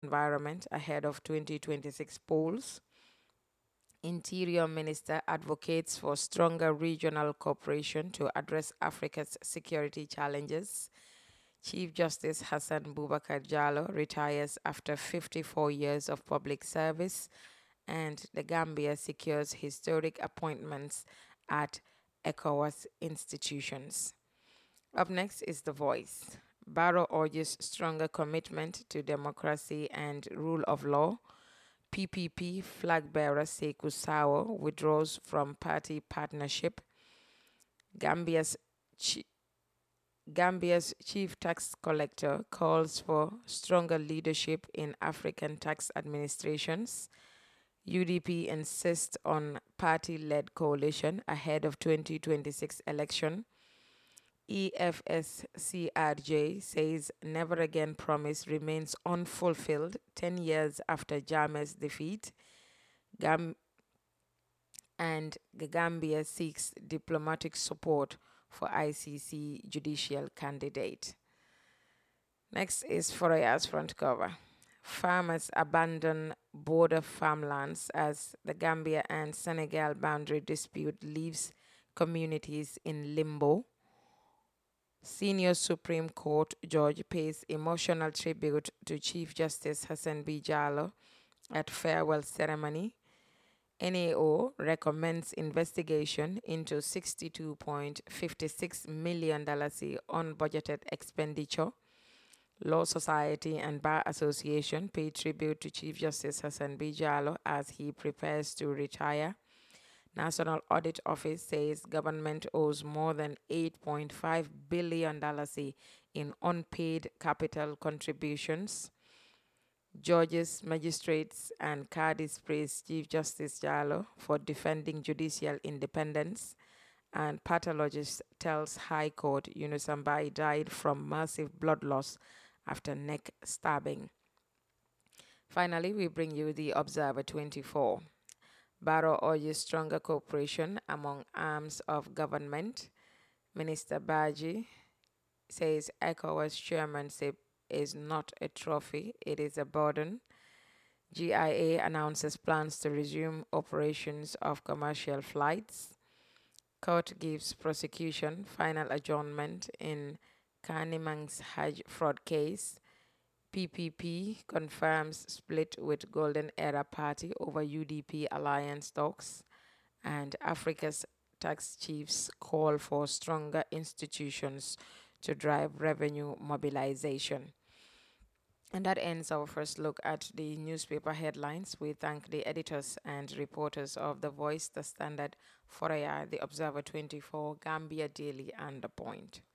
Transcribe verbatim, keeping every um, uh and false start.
environment ahead of twenty twenty-six polls. Interior Minister advocates for stronger regional cooperation to address Africa's security challenges. Chief Justice Hassan Bubakar Jallow retires after fifty-four years of public service, and the Gambia secures historic appointments at ECOWAS institutions. Up next is The Voice. Barrow urges stronger commitment to democracy and rule of law. P P P flag bearer Sekou Sawo withdraws from party partnership. Gambia's, chi- Gambia's chief tax collector calls for stronger leadership in African tax administrations. U D P insists on party-led coalition ahead of twenty twenty-six election. E F S C R J says Never Again promise remains unfulfilled ten years after Jammeh's defeat. Gam- and the Gambia seeks diplomatic support for I C C judicial candidate. Next is Foraya's front cover. Farmers abandon border farmlands as the Gambia and Senegal boundary dispute leaves communities in limbo. Senior Supreme Court judge pays emotional tribute to Chief Justice Hassan B. Jallow at farewell ceremony. N A O recommends investigation into sixty-two point five six million dollars unbudgeted expenditure. Law Society and Bar Association pay tribute to Chief Justice Hassan B. Jallow as he prepares to retire. National Audit Office says government owes more than eight point five billion dollars in unpaid capital contributions. Judges, magistrates, and caddies praise Chief Justice Jallow for defending judicial independence, and pathologist tells High Court Yunusambai died from massive blood loss after neck stabbing. Finally, we bring you the Observer twenty-four. Barrow urges stronger cooperation among arms of government. Minister Baji says ECOWAS chairmanship is not a trophy, it is a burden. G I A announces plans to resume operations of commercial flights. Court gives prosecution final adjournment in Kanimang's Hajj fraud case. P P P confirms split with Golden Era Party over U D P alliance talks. And Africa's tax chiefs call for stronger institutions to drive revenue mobilization. And that ends our first look at the newspaper headlines. We thank the editors and reporters of The Voice, The Standard, Foraya, The Observer twenty-four, Gambia Daily, and The Point.